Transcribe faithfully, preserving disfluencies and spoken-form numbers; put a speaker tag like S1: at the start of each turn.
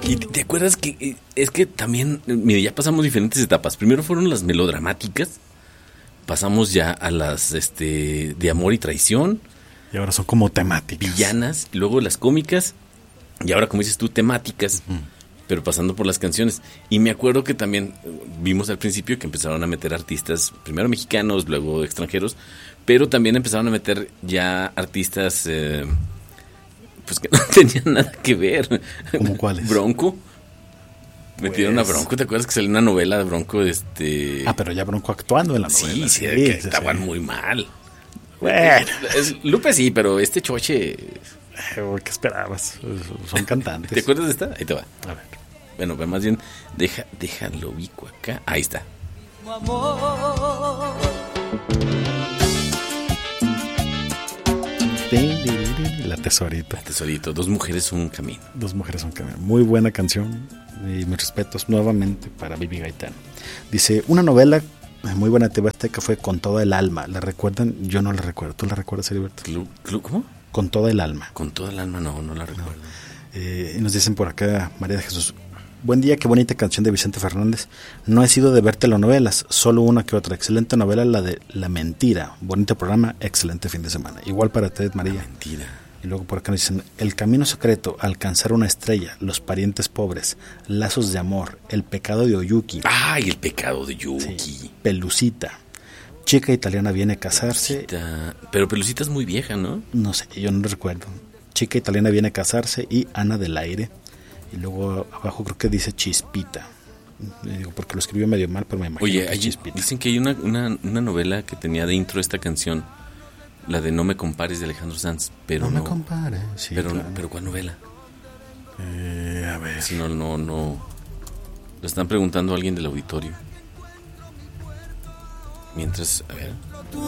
S1: ¿Y te, te acuerdas que es que también, mire, ya pasamos diferentes etapas? Primero fueron las melodramáticas, pasamos ya a las este de amor y traición.
S2: Y ahora son como temáticas.
S1: Villanas, y luego las cómicas, y ahora, como dices tú, temáticas, uh-huh. pero pasando por las canciones. Y me acuerdo que también vimos al principio que empezaron a meter artistas, primero mexicanos, luego extranjeros, pero también empezaron a meter ya artistas eh, pues que no tenían nada que ver.
S2: ¿Cómo cuáles?
S1: Bronco. Metieron
S2: Pues...
S1: a Bronco, ¿te acuerdas que salió una novela de Bronco? Este...
S2: Ah, pero ya Bronco actuando en la
S1: sí,
S2: novela.
S1: Sí, sí,
S2: sí,
S1: que
S2: sí,
S1: estaban
S2: sí.
S1: muy mal.
S2: Bueno.
S1: Es, Lupe sí, pero este Choche...
S2: ¿Qué esperabas? Son cantantes.
S1: ¿Te acuerdas de esta? Ahí te va.
S2: A ver.
S1: Bueno, más bien, deja, déjalo ubico acá. Ahí está.
S2: La tesorita.
S1: La tesorito. Dos mujeres, un camino.
S2: Dos mujeres, un camino. Muy buena canción. Y mis respetos nuevamente para Vivi Gaitán. Dice, una novela muy buena T V Azteca fue Con toda el alma. ¿La recuerdan? Yo no la recuerdo. ¿Tú la recuerdas, Heriberto?
S1: ¿Cómo?
S2: Con toda el alma.
S1: Con toda el alma, no, no la recuerdo. No.
S2: Eh, y nos dicen por acá, María de Jesús, buen día, qué bonita canción de Vicente Fernández. No he sido de ver telenovelas, solo una que otra. Excelente novela, la de La Mentira. Bonito programa, excelente fin de semana. Igual para usted, María.
S1: La Mentira.
S2: Y luego por acá nos dicen, El camino secreto, Alcanzar una estrella, Los parientes pobres, Lazos de amor, El pecado de Oyuki.
S1: ¡Ay, El pecado de Oyuki!
S2: Sí. Pelucita. Chica italiana viene a casarse.
S1: Pelucita. Pero Pelucita es muy vieja, ¿no?
S2: No sé, yo no recuerdo. Chica italiana viene a casarse y Ana del Aire. Y luego abajo creo que dice Chispita. Digo, porque lo escribió medio mal, pero me imagino.
S1: Oye,
S2: que
S1: hay,
S2: Chispita.
S1: Dicen que hay una, una, una novela que tenía de intro esta canción, la de No me compares de Alejandro Sanz, pero no.
S2: No me compares. Sí,
S1: pero,
S2: claro.
S1: pero ¿cuál novela?
S2: Eh, a ver.
S1: Si no, no, no. Lo están preguntando a alguien del auditorio. Mientras, a ver.